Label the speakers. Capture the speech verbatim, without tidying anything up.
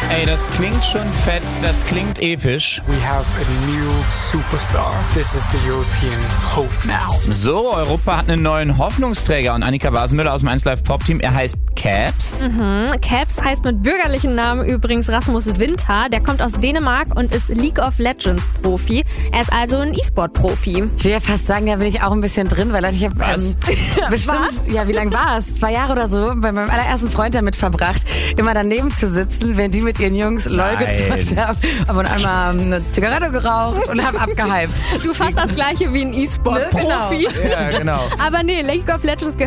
Speaker 1: Ey, das klingt schon fett, das klingt episch.
Speaker 2: We have a new superstar. This is the European hope now.
Speaker 1: So, Europa hat einen neuen Hoffnungsträger und Annika Wasenmüller aus dem eins Live Pop Team, er heißt Caps.
Speaker 3: Mhm. Caps heißt mit bürgerlichen Namen übrigens Rasmus Winter. Der kommt aus Dänemark und ist League of Legends Profi. Er ist also ein E-Sport-Profi.
Speaker 4: Ich will ja fast sagen, da bin ich auch ein bisschen drin, weil ich habe ähm, bestimmt,
Speaker 3: Was?
Speaker 4: ja, wie lange war es? Zwei Jahre oder so, bei meinem allerersten Freund damit verbracht, immer daneben zu sitzen, wenn die mit ihren Jungs LOL gezockt haben. Aber einmal eine Zigarette geraucht und habe abgehypt.
Speaker 3: Du fast das gleiche wie ein E-Sport-Profi.
Speaker 4: Genau.
Speaker 1: Ja, genau.
Speaker 3: Aber nee, League of Legends gehört